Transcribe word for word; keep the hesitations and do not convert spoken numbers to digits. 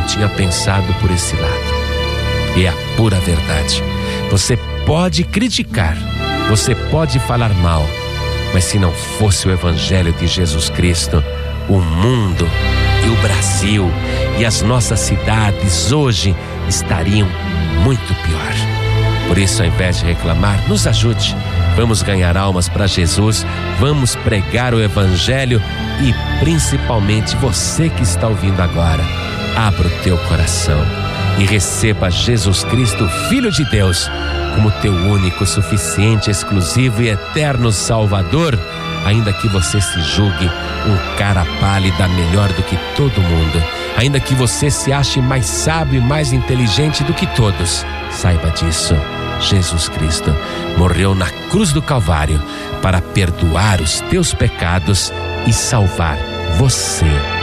tinha pensado por esse lado. E é a pura verdade. Você pode criticar, você pode falar mal, mas se não fosse o Evangelho de Jesus Cristo, o mundo e o Brasil e as nossas cidades hoje estariam muito pior. Por isso, ao invés de reclamar, nos ajude. Vamos ganhar almas para Jesus, vamos pregar o Evangelho e principalmente você que está ouvindo agora, abra o teu coração e receba Jesus Cristo, Filho de Deus, como teu único, suficiente, exclusivo e eterno Salvador, ainda que você se julgue um cara pálida melhor do que todo mundo, ainda que você se ache mais sábio e mais inteligente do que todos, saiba disso. Jesus Cristo morreu na cruz do Calvário para perdoar os teus pecados e salvar você